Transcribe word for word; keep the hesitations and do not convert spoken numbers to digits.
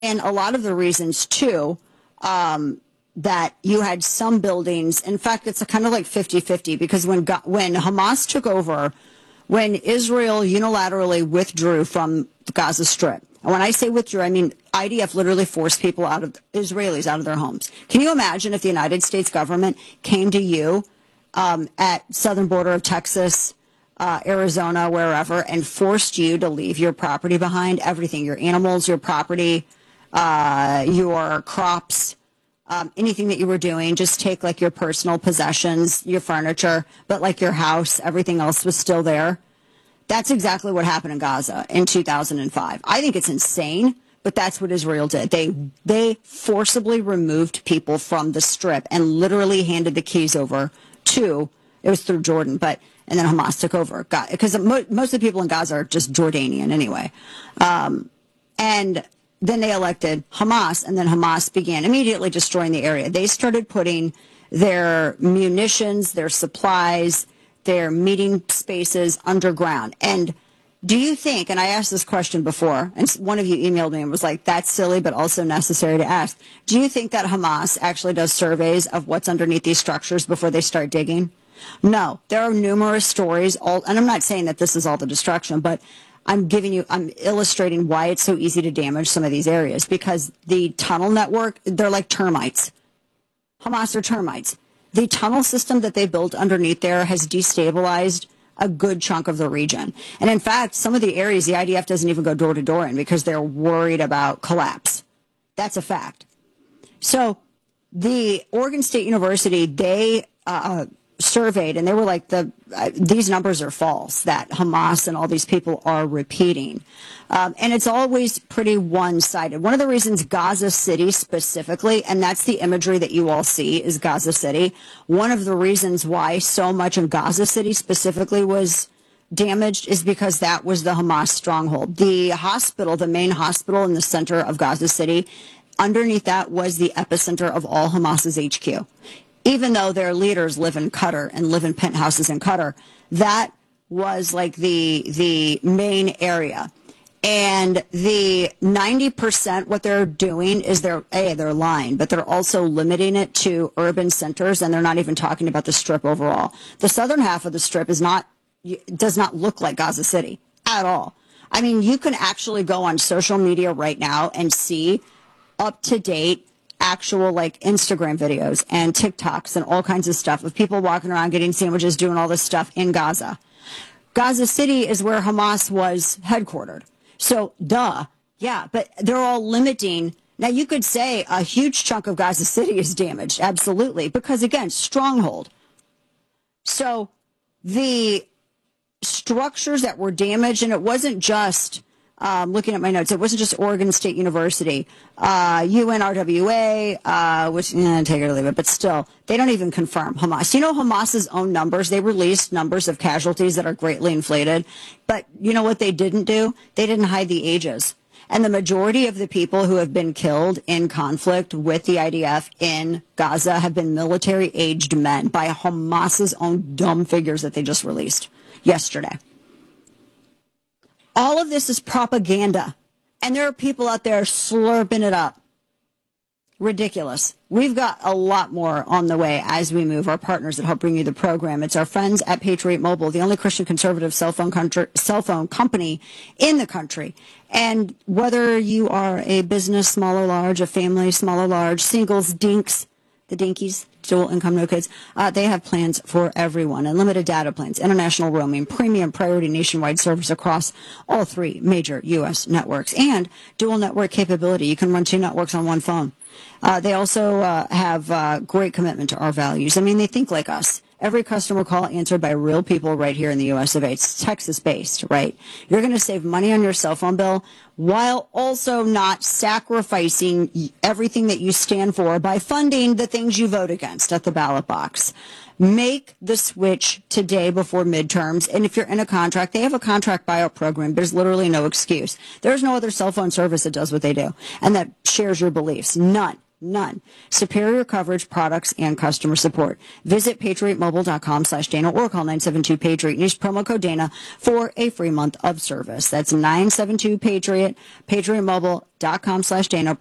And a lot of the reasons, too, um, that you had some buildings. In fact, it's a kind of like fifty-fifty, because when when Hamas took over, when Israel unilaterally withdrew from the Gaza Strip, and when I say withdrew, I mean I D F literally forced people out of Israelis out of their homes. Can you imagine if the United States government came to you um, at southern border of Texas, uh, Arizona, wherever, and forced you to leave your property behind, everything, your animals, your property, uh, your crops, um, anything that you were doing, just take like your personal possessions, your furniture, but like your house, everything else was still there. That's exactly what happened in Gaza in two thousand five. I think it's insane, but that's what Israel did. They they forcibly removed people from the Strip and literally handed the keys over to, it was through Jordan, but, and then Hamas took over. Because mo- most of the people in Gaza are just Jordanian anyway. Um, and then they elected Hamas, and then Hamas began immediately destroying the area. They started putting their munitions, their supplies, their meeting spaces underground. And do you think, and I asked this question before, and one of you emailed me and was like, that's silly, but also necessary to ask. Do you think that Hamas actually does surveys of what's underneath these structures before they start digging? No. There are numerous stories, all, and I'm not saying that this is all the destruction, but I'm giving you, I'm illustrating why it's so easy to damage some of these areas, because the tunnel network, they're like termites. Hamas are termites. The tunnel system that they built underneath there has destabilized a good chunk of the region. And in fact, some of the areas the I D F doesn't even go door to door in because they're worried about collapse. That's a fact. So the Oregon State University, they uh, surveyed, and they were like, the uh, these numbers are false, that Hamas and all these people are repeating. Um, and it's always pretty one-sided. One of the reasons Gaza City specifically, and that's the imagery that you all see, is Gaza City. One of the reasons why so much of Gaza City specifically was damaged is because that was the Hamas stronghold. The hospital, the main hospital in the center of Gaza City, underneath that was the epicenter of all Hamas's H Q. Even though their leaders live in Qatar and live in penthouses in Qatar, that was like the the main area. And the ninety percent, what they're doing is they're, A, they're lying, but they're also limiting it to urban centers, and they're not even talking about the Strip overall. The southern half of the Strip is not, does not look like Gaza City at all. I mean, you can actually go on social media right now and see up-to-date actual like Instagram videos and TikToks and all kinds of stuff of people walking around getting sandwiches, doing all this stuff in Gaza. Gaza City is where Hamas was headquartered. So, duh, yeah, but they're all limiting. Now, you could say a huge chunk of Gaza City is damaged, absolutely, because, again, stronghold. So, the structures that were damaged, and it wasn't just, um, looking at my notes, it wasn't just Oregon State University, uh, U N R W A, uh, which, eh, take it or leave it, but still, they don't even confirm Hamas. You know Hamas's own numbers? They released numbers of casualties that are greatly inflated, but you know what they didn't do? They didn't hide the ages. And the majority of the people who have been killed in conflict with the I D F in Gaza have been military-aged men by Hamas's own dumb figures that they just released yesterday. All of this is propaganda, and there are people out there slurping it up. Ridiculous. We've got a lot more on the way as we move. Our partners that help bring you the program. It's our friends at Patriot Mobile, the only Christian conservative cell phone, country, cell phone company in the country. And whether you are a business, small or large, a family, small or large, singles, dinks, the dinkies, dual income, no kids, uh, they have plans for everyone. Unlimited data plans, international roaming, premium priority nationwide service across all three major U S networks, and dual network capability. You can run two networks on one phone. Uh, they also uh, have uh, great commitment to our values. I mean, they think like us. Every customer call answered by real people right here in the U S of A. It's Texas-based, right? You're going to save money on your cell phone bill while also not sacrificing everything that you stand for by funding the things you vote against at the ballot box. Make the switch today before midterms. And if you're in a contract, they have a contract buyout program. There's literally no excuse. There's no other cell phone service that does what they do and that shares your beliefs. None. None. Superior coverage, products, and customer support. Visit patriot mobile dot com slash Dana or call nine seven two Patriot. Use promo code Dana for a free month of service. That's nine seven two Patriot, patriot mobile dot com slash Dana.